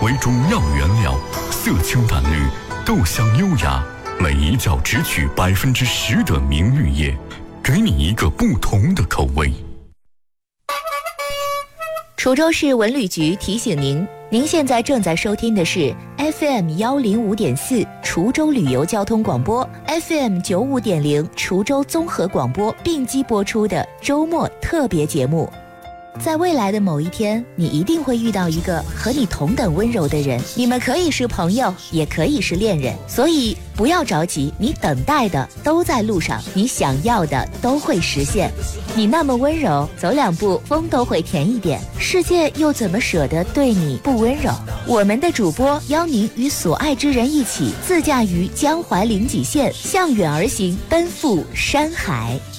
为中药原料，色清淡绿，豆香优雅，每一角只取10%的明绿叶，给你一个不同的口味。 滁州市文旅局提醒您，您现在正在收听的是 FM105.4 滁州旅游交通广播， FM95.0 滁州综合广播并机播出的周末特别节目。在未来的某一天，你一定会遇到一个和你同等温柔的人，你们可以是朋友，也可以是恋人，所以不要着急，你等待的都在路上，你想要的都会实现。你那么温柔，走2步风都会甜一点，世界又怎么舍得对你不温柔？我们的主播邀您与所爱之人一起自驾于江淮临济县，向远而行，奔赴山海。